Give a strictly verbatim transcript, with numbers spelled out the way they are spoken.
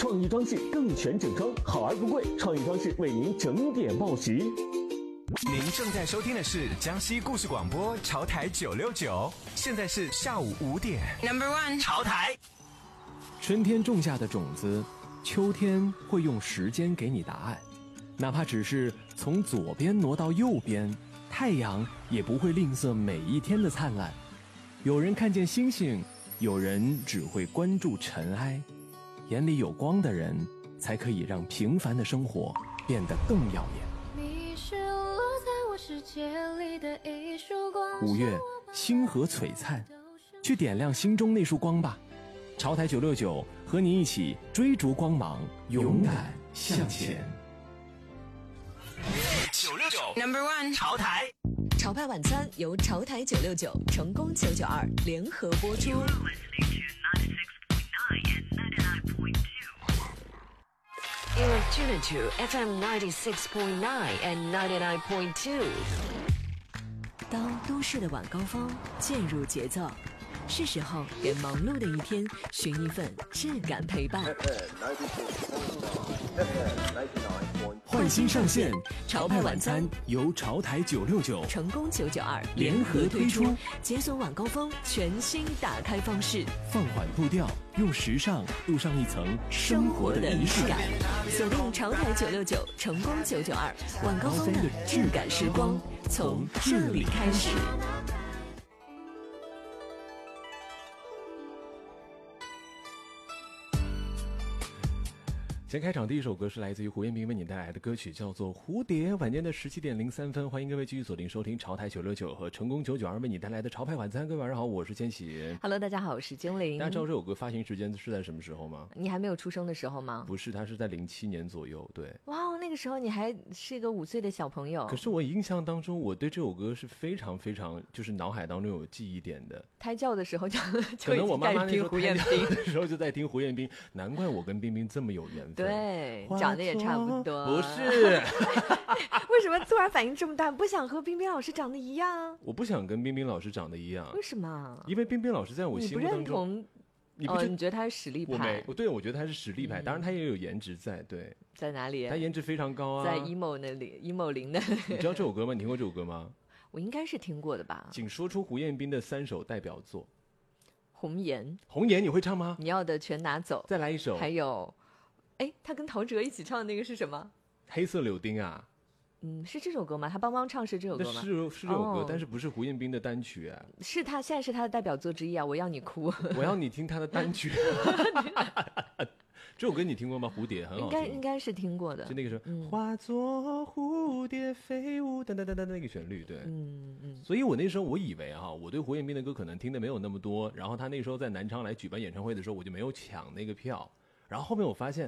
创意装饰更全整装，好而不贵，创意装饰为您整点报时。 您正在收听的是江西故事广播潮台九六九，现在是下午五点。Number one， 潮台。 春天种下的种子，秋天会用时间给你答案，哪怕只是从左边挪到右边，太阳也不会吝啬每一天的灿烂。有人看见星星，有人只会关注尘埃。眼里有光的人，才可以让平凡的生活变得更耀眼。 你是落在我世界里的一束光。 五月，星河璀璨，去点亮心中那束光吧。潮台九六九和你一起追逐光芒，勇敢向前。 九六九 Number One 潮台。 潮派晚餐由潮台九六九、成功九九二联合播出。 You're tuned to F M ninety-six point nine and ninety-nine point two。 当都市的晚高峰渐入节奏，是时候给忙碌的一天寻一份质感陪伴。 换新上线，潮派晚餐由潮台九六九、 成功九九二联合推出， 解锁晚高峰全新打开方式， 放缓步调，用时尚镀上一层生活的仪式感。 锁定潮台九六九、成功九九二，晚高峰的质感时光从这里开始。 先开场第一首歌是来自于胡彦斌为你带来的歌曲，叫做《蝴蝶》。晚间的十七点零三分，欢迎各位继续锁定收听潮台九六九和成功九九二为你带来的潮派晚餐。各位晚上好，我是千玺。 Hello， 大家好，我是精灵。 大家知道这首歌发行时间是在什么时候吗？ 你还没有出生的时候吗？ 不是，它是在零七年左右。对， 哇，那个时候你还是一个五岁的小朋友。 可是我印象当中，我对这首歌是非常非常就是脑海当中有记忆点的。 胎教的时候就就可能我妈妈那时候胡彦斌的时候就在听胡彦斌，难怪我跟冰冰这么有缘分。 对。长得也差不多。 不是为什么突然反应这么大？不想和冰冰老师长得一样？ 我不想跟冰冰老师长得一样。 为什么？ 因为冰冰老师在我心目当中， 你不认同？ 你不、 哦、你觉得他是实力派？ 我没，对，我觉得他是实力派、嗯、当然他也有颜值在。对， 在哪里？ 他颜值非常高啊， 在 emo 那里 emo 零的。 你知道这首歌吗？你听过这首歌吗？ 我应该是听过的吧。 请说出胡彦斌的三首代表作。 红颜。 红颜你会唱吗？ 你要的全拿走。 再来一首。 还有哎，他跟陶喆一起唱的那个是什么？ 黑色柳丁啊。 嗯，是这首歌吗？他帮帮唱是这首歌吗？ 是是这首歌、哦、但是不是胡彦斌的单曲啊。 是他现在是他的代表作之一啊！我要你哭， 我要你听他的单曲。这首歌你听过吗？蝴蝶很好听， 应该应该是听过的。 就那个时候、嗯、化作蝴蝶飞舞噔噔噔噔那个旋律，对， 嗯嗯。 所以我那时候我以为哈，我对胡彦斌的歌可能听的没有那么多，然后他那时候在南昌来举办演唱会的时候，我就没有抢那个票。然后后面我发现